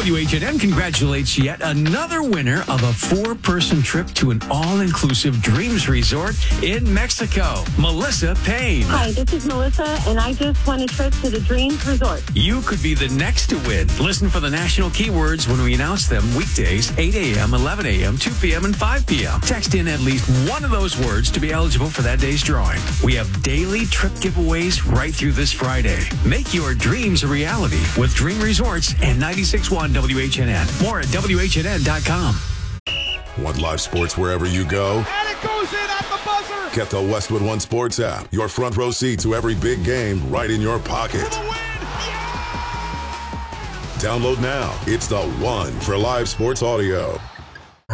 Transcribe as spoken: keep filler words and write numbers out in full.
W H N N congratulates yet another winner of a four-person trip to an all-inclusive Dreams Resort in Mexico, Melissa Payne. Hi, this is Melissa, and I just won a trip to the Dreams Resort. You could be the next to win. Listen for the national keywords when we announce them weekdays, eight a.m., eleven a.m., two p.m., and five p.m. Text in at least one of those words to be eligible for that day's drawing. We have daily trip giveaways right through this Friday. Make your dreams a reality with Dream Resorts and ninety-six point one W H N N. More at W H N N dot com. Want live sports wherever you go? And it goes in at the buzzer! Get the Westwood One Sports app. Your front row seat to every big game right in your pocket. For the win! Yeah! Download now. It's the one for live sports audio.